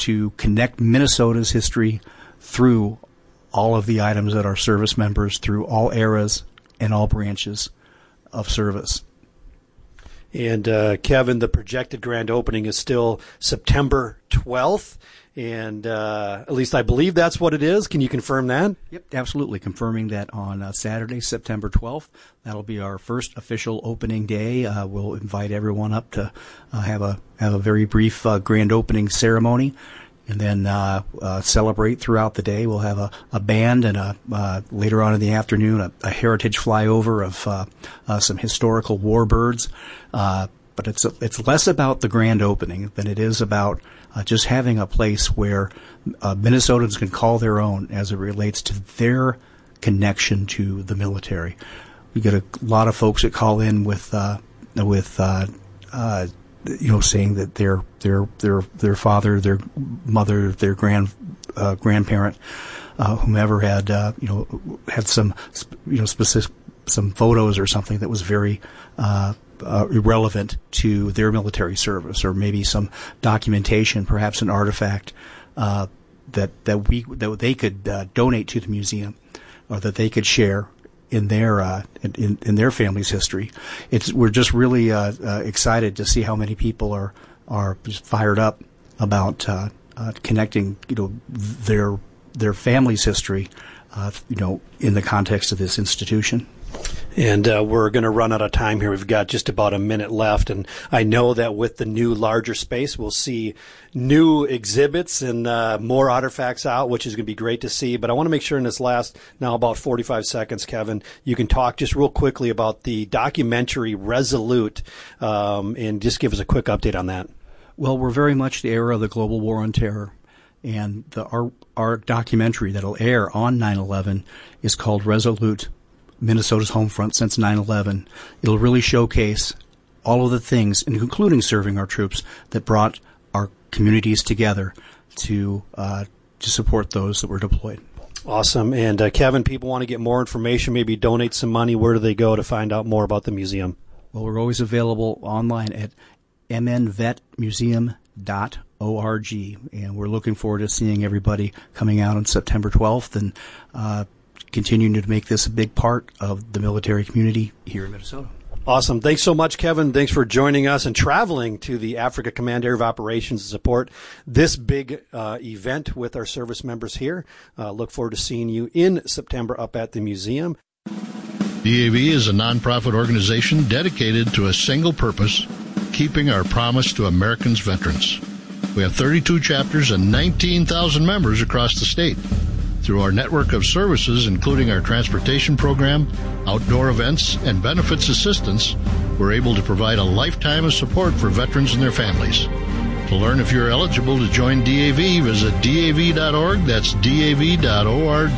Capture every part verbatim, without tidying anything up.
to connect Minnesota's history through all of the items that are service members, through all eras and all branches of service. And uh, Kevin, the projected grand opening is still September twelfth, and uh, at least I believe that's what it is. Can you confirm that? Yep, absolutely. Confirming that on uh, Saturday, September twelfth. That'll be our first official opening day. Uh, we'll invite everyone up to uh, have a have a very brief uh, grand opening ceremony, and then uh, uh, celebrate throughout the day. We'll have a, a band, and a, uh, later on in the afternoon, a, a heritage flyover of uh, uh, some historical warbirds. Uh, but it's a, it's less about the grand opening than it is about uh, just having a place where uh, Minnesotans can call their own as it relates to their connection to the military. We get a lot of folks that call in with uh, with uh, uh, you know, saying that their their their their father, their mother, their grand uh, grandparent, uh, whomever had uh, you know had some you know specific some photos or something that was very uh, uh, irrelevant to their military service, or maybe some documentation, perhaps an artifact uh, that that we that they could uh, donate to the museum, or that they could share in their uh, in, in their family's history. It's we're just really uh, uh, excited to see how many people are are just fired up about uh, uh, connecting, you know, their their family's history, uh, you know, in the context of this institution. And uh, we're going to run out of time here. We've got just about a minute left, and I know that with the new larger space, we'll see new exhibits and uh, more artifacts out, which is going to be great to see. But I want to make sure in this last, now about forty-five seconds, Kevin, you can talk just real quickly about the documentary Resolute, um, and just give us a quick update on that. Well, we're very much the era of the global war on terror, and the, our, our documentary that'll air on nine eleven is called Resolute, Minnesota's Home Front Since nine eleven. It'll really showcase all of the things, including serving our troops, that brought our communities together to uh, to support those that were deployed. Awesome. And uh, Kevin, people want to get more information, maybe donate some money. Where do they go to find out more about the museum? Well, we're always available online at m n vet museum dot org, and we're looking forward to seeing everybody coming out on September twelfth and uh, continuing to make this a big part of the military community here in Minnesota. Awesome. Thanks so much, Kevin. Thanks for joining us and traveling to the Africa Command Area of Operations to support this big uh, event with our service members here. Uh, look forward to seeing you in September up at the museum. D A V is a nonprofit organization dedicated to a single purpose, keeping our promise to Americans' veterans. We have thirty-two chapters and nineteen thousand members across the state. Through our network of services, including our transportation program, outdoor events, and benefits assistance, we're able to provide a lifetime of support for veterans and their families. To learn if you're eligible to join D A V, visit D A V dot org. That's D A V dot org.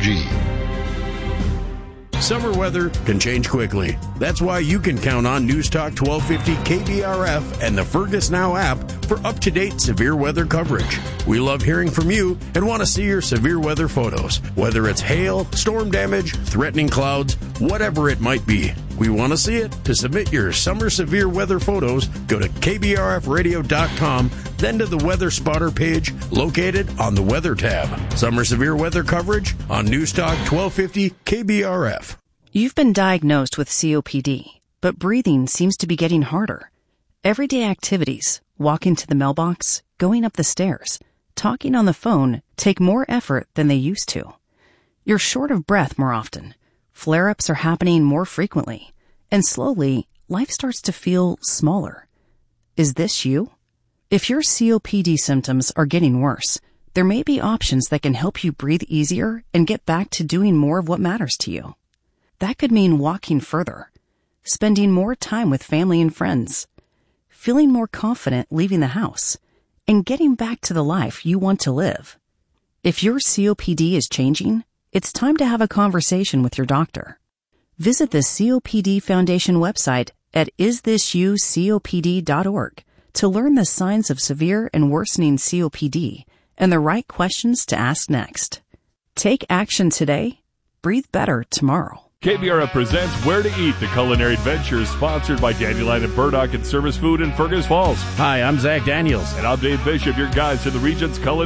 Summer weather can change quickly. That's why you can count on News Talk twelve fifty K B R F and the Fergus Now app for up-to-date severe weather coverage. We love hearing from you and want to see your severe weather photos, whether it's hail, storm damage, threatening clouds, whatever it might be. We want to see it. To submit your summer severe weather photos, go to K B R F radio dot com, then to the Weather Spotter page located on the Weather tab. Summer severe weather coverage on News Talk twelve fifty K B R F. You've been diagnosed with C O P D, but breathing seems to be getting harder. Everyday activities, walking to the mailbox, going up the stairs, talking on the phone take more effort than they used to. You're short of breath more often. Flare-ups are happening more frequently, and slowly, life starts to feel smaller. Is this you? If your C O P D symptoms are getting worse, there may be options that can help you breathe easier and get back to doing more of what matters to you. That could mean walking further, spending more time with family and friends, feeling more confident leaving the house, and getting back to the life you want to live. If your C O P D is changing, it's time to have a conversation with your doctor. Visit the C O P D Foundation website at is this you C O P D dot org to learn the signs of severe and worsening C O P D and the right questions to ask next. Take action today. Breathe better tomorrow. K B R F presents Where to Eat, the culinary adventure sponsored by Dandelion and Burdock and Service Food in Fergus Falls. Hi, I'm Zach Daniels. And I'm Dave Bishop, your guides to the region's culinary